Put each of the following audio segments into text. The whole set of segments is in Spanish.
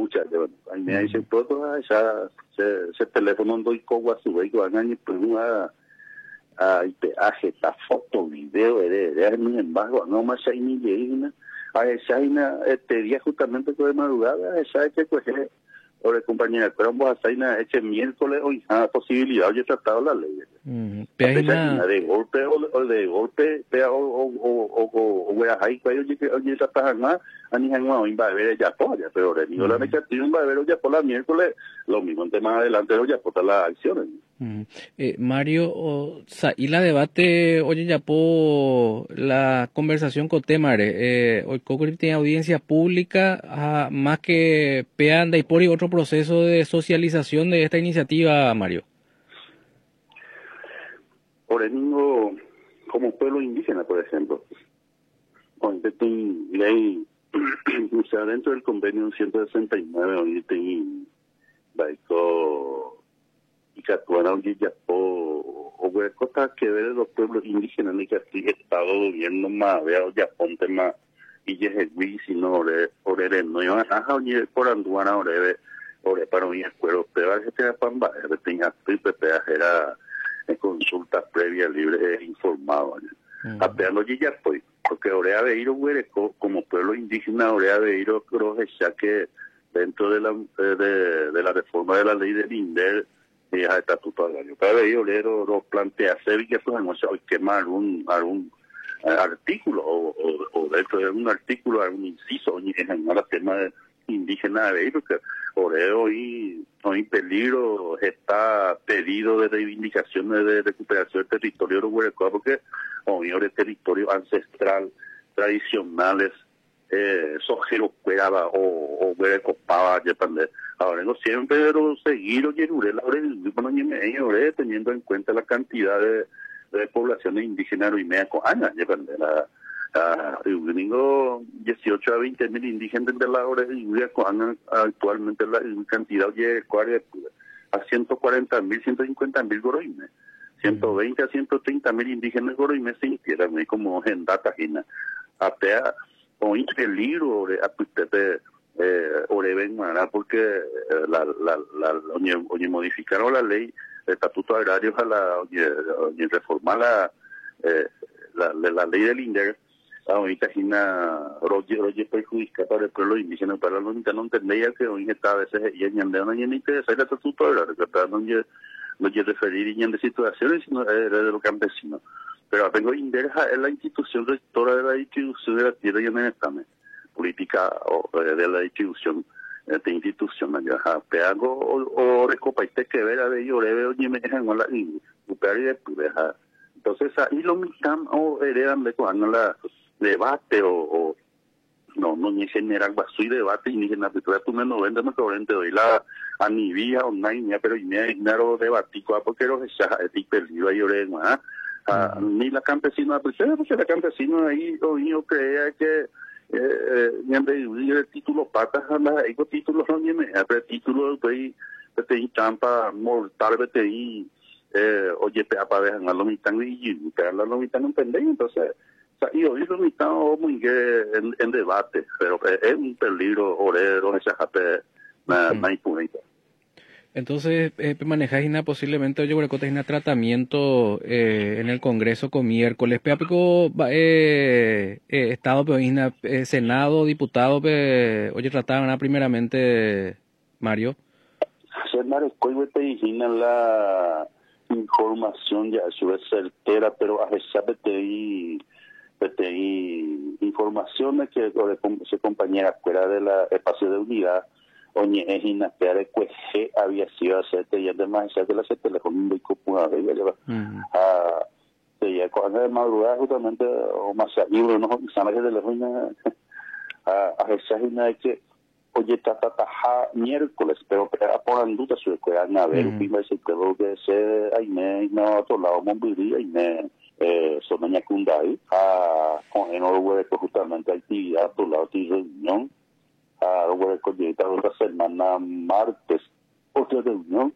mucha, ahí me dice todo, ya se teléfono doy cogo a su vez, que van a ir pues a peaje, la foto, video, de mi embargo, no más hay ni llena, a esa este día justamente de madrugada, esa es que pues ahora compañera, pero vamos a hacer este miércoles hoy a posibilidad de tratado la ley. De golpe o de golpe o ahí oye tratar más ani hanwa hoy va a ver ya polla, pero de nivel la negativa va a ver ya por la miércoles lo mismo en tema adelante ya por las acciones. Mario, y la debate, oye, ya por la conversación con Temare, hoy Cochrane tiene audiencia pública, más que peanda y por otro proceso de socialización de esta iniciativa, Mario. Por el mismo, como pueblo indígena, por ejemplo, donde tiene ley, o sea, dentro del convenio 169, donde tiene, y que actuaron ya o cosas que ver de los pueblos indígenas ni que así estado gobierno más veo ya ponte más y ya es el sino ore no iban a oye por anduana ore para mi escuela pero que te pamba tenía triple era consulta previa libre e informado apeando ya pues porque Orea Beiro como pueblo indígena Orea Beiro creo que ya que dentro de la reforma de la ley del INDER y el estatuto agrario. Cada vez yo lo plantea ser que eso no se quemar algún artículo o dentro de un artículo, algún inciso en el tema indígena de Beiro, que hoy peligro está pedido de reivindicaciones de recuperación del territorio de Huerecoa, porque hoy el territorio ancestral, tradicionales, sojero cueraba o Huerecopaba, ahora no siempre, pero seguir teniendo en cuenta la cantidad de poblaciones indígenas y media coana, tengo 18 a 20 mil indígenas de la hora de coana actualmente la cantidad de a 140 mil, 150 mil goroimes, 120 a 130 mil indígenas goroimes se integran como en data gina, apea o en peligro porque modificaron la ley de estatuto agrario reformar la ley del INDER ahorita Roger perjudica para el pueblo indígena para los no entendía que hoy está a veces y en no interesa el estatuto agrario no quiere referir de situaciones sino de los campesinos pero tengo INDER es la institución rectora de la distribución de la tierra y en el Estado política de la distribución de instituciones o recopaiste que ver a ello veo ni me dejan la y entonces ahí lo mismo o heredan de cuando la debate o no ni general basui debate indígena pero tú me no vendes me corriente doy la a mi vía online pero y me ignaro debatico porque los ya es peligro ahí orema ni la campesina porque la campesina ahí yo creía que el título patas hay títulos no me título de trampa mortal de oye para dejar la mitad y para la mitad no entendés entonces y hoy lo mitad muy en debate pero es un peligro orero esa gente na impunidad. Entonces, manejáis posiblemente oye un tratamiento en el Congreso con miércoles. Pico Estado, Senado, diputado, oye trataban primeramente Mario. Mario, te dijina la información ya es certera, pero a veces informaciones que se compañera fuera de la espacio de unidad oye es inapear que había sido hacerte y además ya que la se teléfono muy cómoda de ella ya cuando de madrugada justamente o más libro no sabe que de la ruina a esa una que oye tata miércoles pero por duda su escuela a ver prima se quedó que se ahí me no otro lado movilidad y me someña kundai con enorme justamente actividad a tu lado de reunión con otra semana martes otra reunión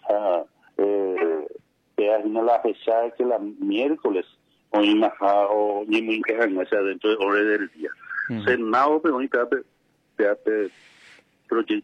que hay una la fecha que la miércoles hoy más o ni muy quejan o sea dentro de hora del día Senado pero hoy te